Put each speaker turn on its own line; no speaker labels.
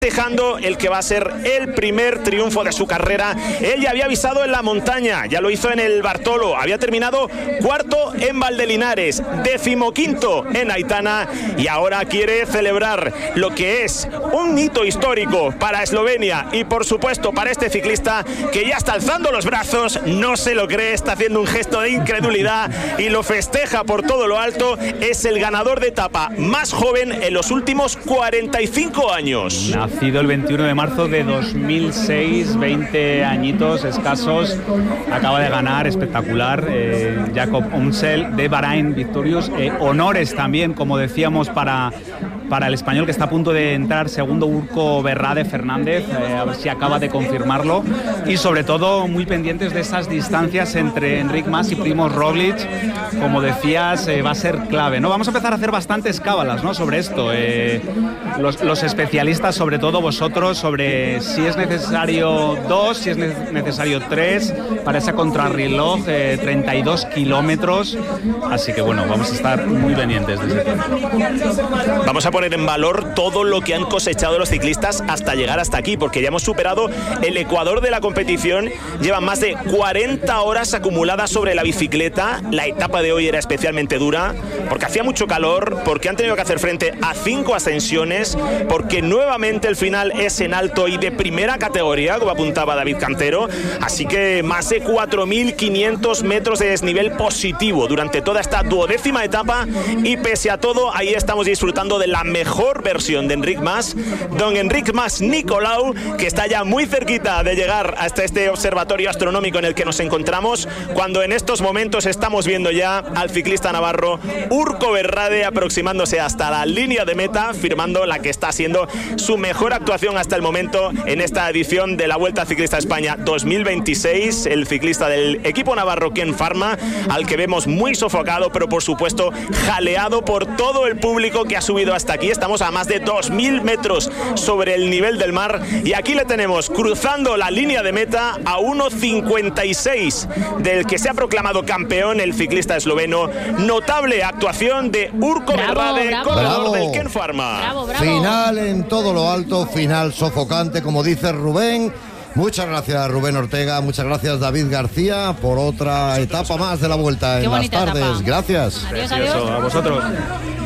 dejando el que va a ser el primer triunfo de su carrera. Él ya había avisado en la montaña, ya lo hizo en el Bartolo, había terminado cuarto en Valdelinares, 15º en Aitana, y ahora quiere celebrar lo que es un hito histórico para Eslovenia y por supuesto para este ciclista que ya está alzando los brazos, no se lo cree, está haciendo un gesto de incredulidad y lo festeja por todo lo alto. Es el ganador de etapa más joven en los últimos 45 años.
Nacido el 21 de marzo de 2006, 20 añitos escasos, acaba de ganar, espectacular, Jakob Umsel de Bahrain Victorious. Honores también, como decíamos, para el español que está a punto de entrar segundo, Urko Berrade Fernández, a ver si acaba de confirmarlo, y sobre todo muy pendientes de esas distancias entre Enric Mas y Primož Roglic, como decías, va a ser clave, ¿no? Vamos a empezar a hacer bastantes cábalas, ¿no?, sobre esto, los especialistas, sobre todo vosotros, sobre si es necesario 2, si es necesario 3 para esa contrarreloj, 32 kilómetros, así que bueno, vamos a estar muy pendientes de ese tema.
Vamos a poner en valor todo lo que han cosechado los ciclistas hasta llegar hasta aquí, porque ya hemos superado el ecuador de la competición, llevan más de 40 horas acumuladas sobre la bicicleta. La etapa de hoy era especialmente dura porque hacía mucho calor, porque han tenido que hacer frente a 5 ascensiones, porque nuevamente el final es en alto y de primera categoría, como apuntaba David Cantero, así que más de 4.500 metros de desnivel positivo durante toda esta 12ª etapa, y pese a todo ahí estamos disfrutando de la mejor versión de Enric Mas, don Enric Mas Nicolau, que está ya muy cerquita de llegar hasta este observatorio astronómico en el que nos encontramos, cuando en estos momentos estamos viendo ya al ciclista navarro Urko Berrade aproximándose hasta la línea de meta, firmando la que está siendo su mejor actuación hasta el momento en esta edición de la Vuelta Ciclista España 2026, el ciclista del equipo navarro Ken Pharma, al que vemos muy sofocado, pero por supuesto jaleado por todo el público que ha subido hasta aquí. Estamos a más de 2.000 metros sobre el nivel del mar, y aquí le tenemos cruzando la línea de meta a 1.56 del que se ha proclamado campeón, el ciclista esloveno. Notable actuación de Urko Berrade, corredor del Ken Pharma.
Bravo, bravo.
Final en todo lo alto, final sofocante, como dice Rubén. Muchas gracias, Rubén Ortega, muchas gracias, David García, por otra etapa más de la Vuelta en las tardes.
Etapa.
Gracias.
Adiós,
Precioso,
adiós.
a vosotros.